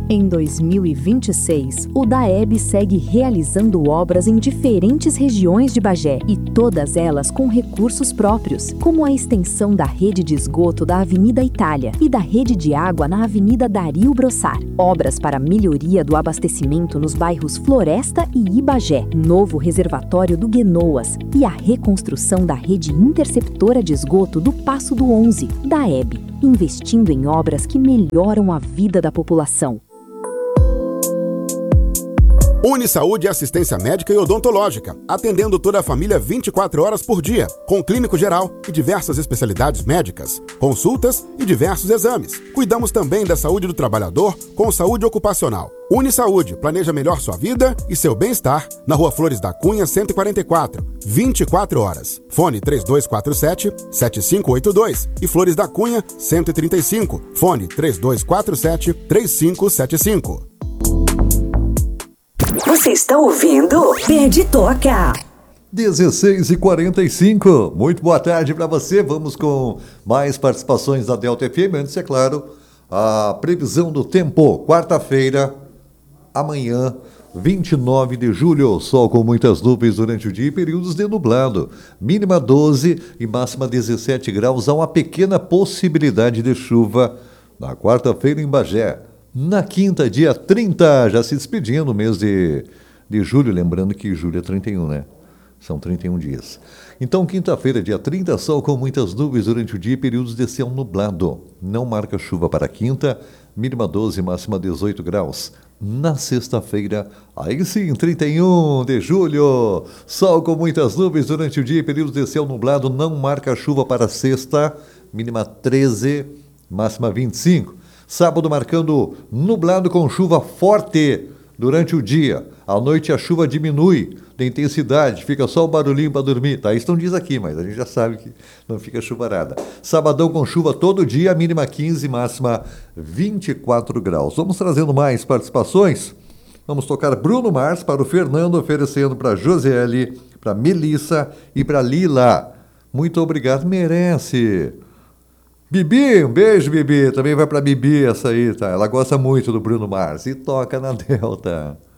Em 2026, o DAEB segue realizando obras em diferentes regiões de Bagé e todas elas com recursos próprios, como a extensão da rede de esgoto da Avenida Itália e da rede de água na Avenida Dario Brossard. Obras para melhoria do abastecimento nos bairros Floresta e Ibagé, novo reservatório do Guenoas e a reconstrução da rede interceptora de esgoto do Passo do 11, DAEB, investindo em obras que melhoram a vida da população. Unisaúde é assistência médica e odontológica, atendendo toda a família 24 horas por dia, com clínico geral e diversas especialidades médicas, consultas e diversos exames. Cuidamos também da saúde do trabalhador com saúde ocupacional. Unisaúde planeja melhor sua vida e seu bem-estar na Rua Flores da Cunha, 144, 24 horas. Fone 3247-7582 e Flores da Cunha, 135, fone 3247-3575. Você está ouvindo Pede Toca. 16h45. Muito boa tarde para você. Vamos com mais participações da Delta FM. Antes, é claro, a previsão do tempo. Quarta-feira, amanhã, 29 de julho. Sol com muitas nuvens durante o dia e períodos de nublado. Mínima 12 e máxima 17 graus. Há uma pequena possibilidade de chuva na quarta-feira em Bagé. Na quinta, dia 30, já se despedindo no mês de julho, lembrando que julho é 31, né? São 31 dias. Então, quinta-feira, dia 30, sol com muitas nuvens durante o dia e períodos de céu nublado. Não marca chuva para quinta, mínima 12, máxima 18 graus. Na sexta-feira, aí sim, 31 de julho, sol com muitas nuvens durante o dia e períodos de céu nublado. Não marca chuva para sexta, mínima 13, máxima 25. Sábado marcando nublado com chuva forte durante o dia. À noite a chuva diminui de intensidade, fica só o barulhinho para dormir. Tá, isso não diz aqui, mas a gente já sabe que não fica chuvarada. Sabadão com chuva todo dia, mínima 15, máxima 24 graus. Vamos trazendo mais participações. Vamos tocar Bruno Mars para o Fernando, oferecendo para Josiele, para Melissa e para Lila. Muito obrigado, merece. Bibi, um beijo, Bibi. Também vai pra Bibi essa aí, tá? Ela gosta muito do Bruno Mars e toca na Delta.